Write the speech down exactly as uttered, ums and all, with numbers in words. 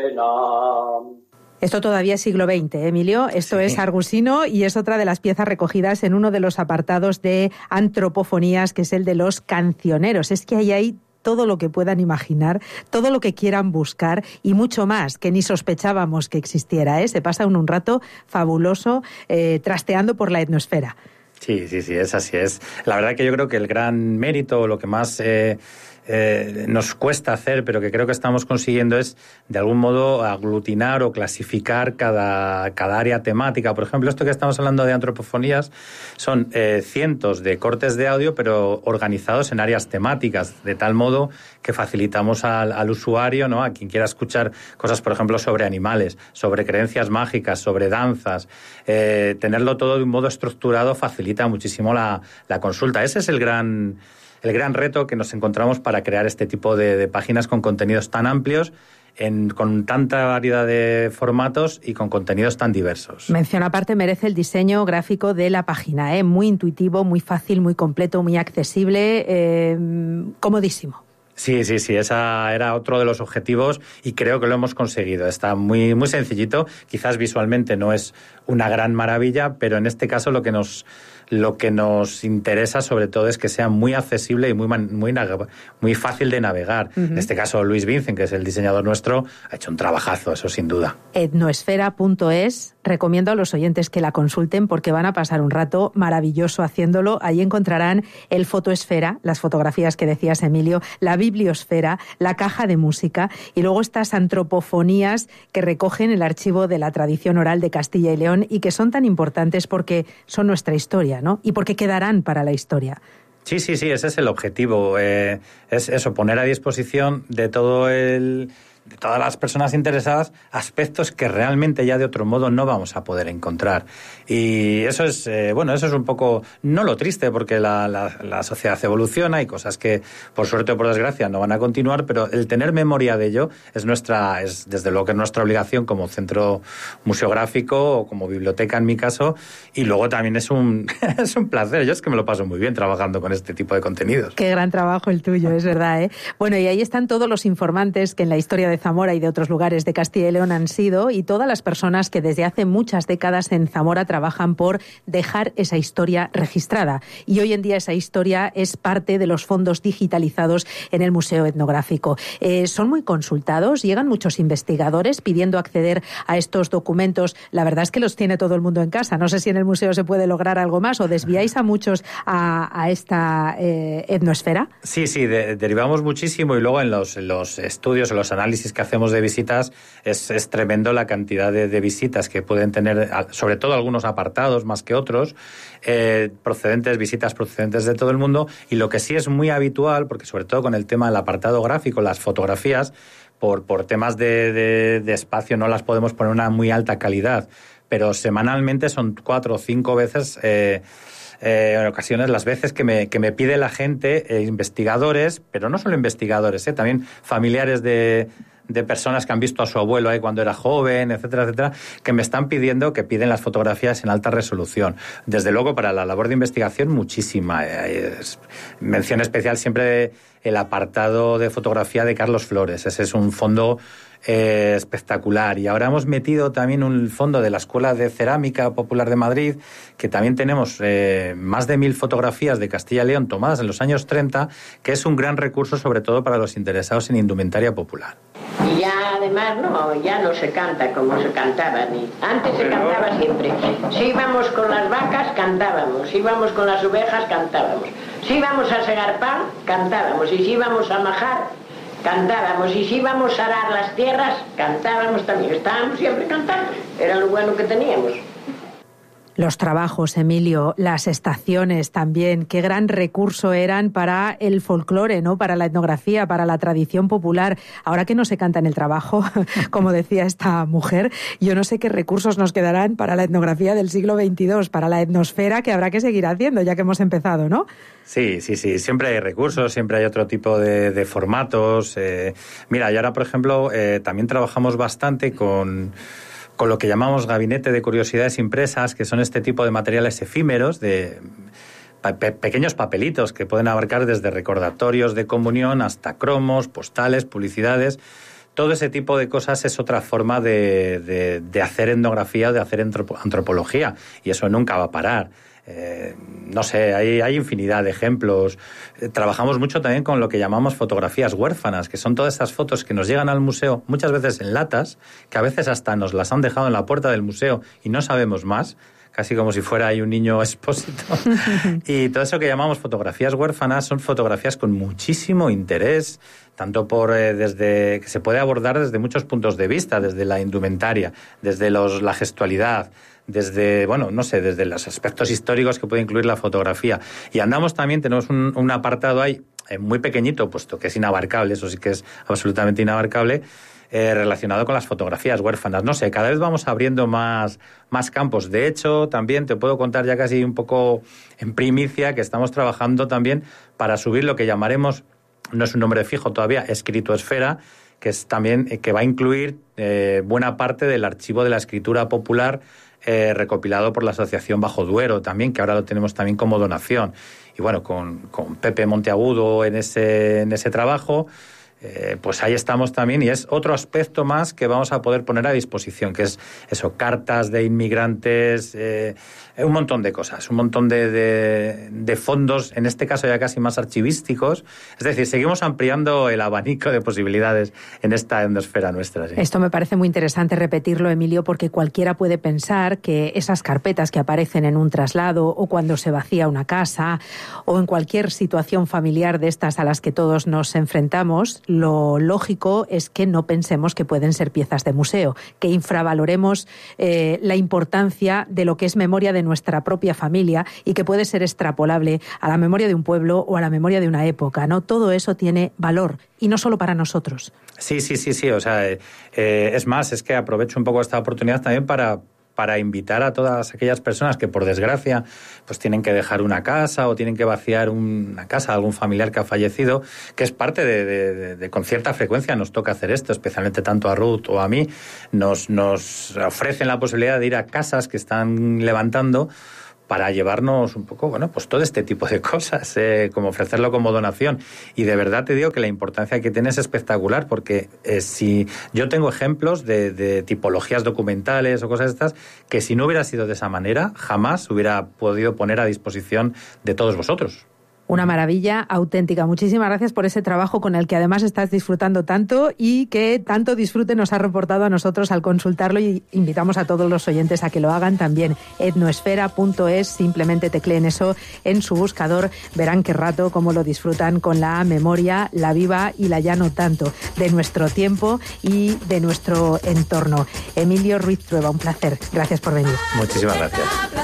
Esto todavía es siglo veinte, ¿eh, Emilio. Esto sí. Es Argusino y es otra de las piezas recogidas en uno de los apartados de Antropofonías, que es el de los cancioneros. Es que ahí hay todo lo que puedan imaginar, todo lo que quieran buscar y mucho más que ni sospechábamos que existiera, ¿eh? Se pasa un, un rato fabuloso eh, trasteando por la etnosfera. Sí, sí, sí, es así. Es la verdad que yo creo que el gran mérito, lo que más eh, eh, nos cuesta hacer, pero que creo que estamos consiguiendo, es de algún modo aglutinar o clasificar cada, cada área temática. Por ejemplo, esto que estamos hablando de antropofonías son eh, cientos de cortes de audio, pero organizados en áreas temáticas, de tal modo que facilitamos al, al usuario, ¿no?, a quien quiera escuchar cosas, por ejemplo, sobre animales, sobre creencias mágicas, sobre danzas. Eh, tenerlo todo de un modo estructurado facilita muchísimo la, la consulta. Ese es el gran, el gran reto que nos encontramos para crear este tipo de, de páginas con contenidos tan amplios, En, con tanta variedad de formatos y con contenidos tan diversos. Mención aparte merece el diseño gráfico de la página, ¿eh? Muy intuitivo, muy fácil, muy completo, muy accesible, eh, comodísimo. Sí, sí, sí, esa era otro de los objetivos y creo que lo hemos conseguido. Está muy, muy sencillito, quizás visualmente no es una gran maravilla, pero en este caso lo que nos... Lo que nos interesa sobre todo es que sea muy accesible y muy, muy, muy fácil de navegar. Uh-huh. En este caso, Luis Vincent, que es el diseñador nuestro, ha hecho un trabajazo, eso sin duda. etnosfera punto es, recomiendo a los oyentes que la consulten porque van a pasar un rato maravilloso haciéndolo. Ahí encontrarán el fotoesfera, las fotografías que decías, Emilio, la bibliosfera, la caja de música y luego estas antropofonías que recogen el archivo de la tradición oral de Castilla y León y que son tan importantes porque son nuestra historia, ¿no? Y porque quedarán para la historia. Sí, sí, sí, ese es el objetivo. Eh, es eso, poner a disposición de todo el... de todas las personas interesadas aspectos que realmente ya de otro modo no vamos a poder encontrar. Y eso es, eh, bueno, eso es un poco, no lo triste, porque la, la, la sociedad evoluciona y cosas que, por suerte o por desgracia, no van a continuar, pero el tener memoria de ello es nuestra, es desde luego que es nuestra obligación como centro museográfico o como biblioteca en mi caso, y luego también es un, es un placer. Yo es que me lo paso muy bien trabajando con este tipo de contenidos. Qué gran trabajo el tuyo, es verdad, ¿eh? Bueno, y ahí están todos los informantes que en la historia de Zamora y de otros lugares de Castilla y León han sido, y todas las personas que desde hace muchas décadas en Zamora trabajan por dejar esa historia registrada. Y hoy en día esa historia es parte de los fondos digitalizados en el Museo Etnográfico. Eh, son muy consultados, llegan muchos investigadores pidiendo acceder a estos documentos. La verdad es que los tiene todo el mundo en casa. No sé si en el museo se puede lograr algo más o desviáis a muchos a, a esta eh, etnosfera. Sí, sí, de, derivamos muchísimo y luego en los, en los estudios, en los análisis que hacemos de visitas es, es tremendo la cantidad de, de visitas que pueden tener, sobre todo algunos apartados más que otros, eh, procedentes, visitas procedentes de todo el mundo. Y lo que sí es muy habitual, porque sobre todo con el tema del apartado gráfico, las fotografías, por, por temas de, de, de espacio no las podemos poner una muy alta calidad, pero semanalmente son cuatro o cinco veces... Eh, Eh, en ocasiones las veces que me, que me pide la gente, eh, investigadores, pero no solo investigadores, eh, también familiares de, de personas que han visto a su abuelo ahí cuando era joven, etcétera, etcétera, que me están pidiendo, que piden las fotografías en alta resolución. Desde luego, para la labor de investigación, muchísima. Eh, es, mención especial siempre el apartado de fotografía de Carlos Flores. Ese es un fondo Eh, espectacular. Y ahora hemos metido también un fondo de la Escuela de Cerámica Popular de Madrid, que también tenemos eh, más de mil fotografías de Castilla y León tomadas en los años treinta, que es un gran recurso sobre todo para los interesados en indumentaria popular. Y ya además no, ya no se canta como se cantaba. Ni. Antes se cantaba siempre. Si íbamos con las vacas, cantábamos. Si íbamos con las ovejas, cantábamos. Si íbamos a segar pan, cantábamos. Y si íbamos a majar, cantábamos, y si íbamos a arar las tierras, cantábamos también. Estábamos siempre cantando, era lo bueno que teníamos. Los trabajos, Emilio, las estaciones también, qué gran recurso eran para el folclore, ¿no? Para la etnografía, para la tradición popular. Ahora que no se canta en el trabajo, como decía esta mujer, yo no sé qué recursos nos quedarán para la etnografía del siglo veintidós, para la etnosfera, que habrá que seguir haciendo, ya que hemos empezado, ¿no? Sí, sí, sí. Siempre hay recursos, siempre hay otro tipo de, de formatos. Eh, mira, y ahora, por ejemplo, eh, también trabajamos bastante con... con lo que llamamos gabinete de curiosidades impresas, que son este tipo de materiales efímeros, de pe- pequeños papelitos que pueden abarcar desde recordatorios de comunión hasta cromos, postales, publicidades. todo ese tipo de cosas es otra forma de, de, de hacer etnografía, de hacer antropología, y eso nunca va a parar. Eh, no sé, hay, hay infinidad de ejemplos. Eh, trabajamos mucho también con lo que llamamos fotografías huérfanas, que son todas esas fotos que nos llegan al museo, muchas veces en latas, que a veces hasta nos las han dejado en la puerta del museo y no sabemos más, casi como si fuera ahí un niño expósito. Y todo eso que llamamos fotografías huérfanas son fotografías con muchísimo interés, tanto por eh, desde que se puede abordar desde muchos puntos de vista, desde la indumentaria, desde los, la gestualidad, desde, bueno, no sé, desde los aspectos históricos que puede incluir la fotografía. Y andamos también, tenemos un, un apartado ahí eh, muy pequeñito, puesto que es inabarcable, eso sí que es absolutamente inabarcable, eh, relacionado con las fotografías huérfanas. No sé, cada vez vamos abriendo más, más campos. De hecho, también te puedo contar ya casi un poco en primicia que estamos trabajando también para subir lo que llamaremos, no es un nombre fijo todavía, Escritoesfera, que es también eh, que va a incluir eh, buena parte del archivo de la escritura popular Eh, recopilado por la Asociación Bajo Duero también, que ahora lo tenemos también como donación. Y bueno, con, con Pepe Monteagudo en ese, en ese trabajo, eh, pues ahí estamos también, y es otro aspecto más que vamos a poder poner a disposición, que es eso, cartas de inmigrantes, eh, un montón de cosas, un montón de, de, de fondos, en este caso ya casi más archivísticos. Es decir, seguimos ampliando el abanico de posibilidades en esta endosfera nuestra. ¿Sí? Esto me parece muy interesante repetirlo, Emilio, porque cualquiera puede pensar que esas carpetas que aparecen en un traslado o cuando se vacía una casa o en cualquier situación familiar de estas a las que todos nos enfrentamos, lo lógico es que no pensemos que pueden ser piezas de museo, que infravaloremos eh, la importancia de lo que es memoria de nuestra propia familia y que puede ser extrapolable a la memoria de un pueblo o a la memoria de una época, ¿no? Todo eso tiene valor, y no solo para nosotros. Sí, sí, sí, sí. O sea, eh, eh, es más, es que aprovecho un poco esta oportunidad también para... para invitar a todas aquellas personas que, por desgracia, pues tienen que dejar una casa o tienen que vaciar una casa de algún familiar que ha fallecido, que es parte de, de, de, de con cierta frecuencia nos toca hacer esto, especialmente tanto a Ruth o a mí, nos, nos ofrecen la posibilidad de ir a casas que están levantando para llevarnos un poco, bueno, pues todo este tipo de cosas, eh, como ofrecerlo como donación. Y de verdad te digo que la importancia que tiene es espectacular, porque eh, si yo tengo ejemplos de, de tipologías documentales o cosas estas, que si no hubiera sido de esa manera, jamás hubiera podido poner a disposición de todos vosotros. Una maravilla auténtica. Muchísimas gracias por ese trabajo con el que además estás disfrutando tanto y que tanto disfrute nos ha reportado a nosotros al consultarlo, y invitamos a todos los oyentes a que lo hagan también. etnoesfera punto es, simplemente tecleen eso en su buscador, verán qué rato cómo lo disfrutan con la memoria, la viva y la ya no tanto, de nuestro tiempo y de nuestro entorno. Emilio Ruiz Trueba, un placer. Gracias por venir. Muchísimas gracias.